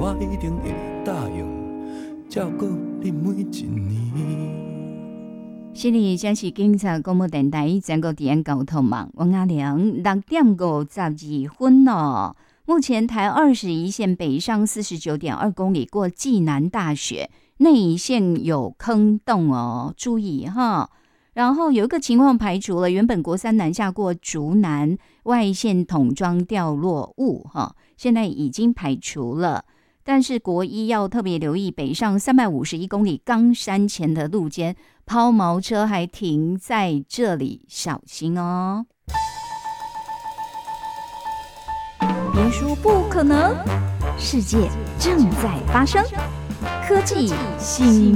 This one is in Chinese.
我一定会答应照顾你每一年。 这里将是警察广播电台全国治安交通网，王阿良6:52咯。目前台21线北上49.2公里过暨南大学，内一线有坑洞哦，注意哈。然后有一个情况排除了，原本国三南下过竹南外线桶装掉落物哈，现在已经排除了。但是国一要特别留意北上351公里冈山前的路肩抛锚车还停在这里，小心哦。别说不可能，世界正在发生，科技新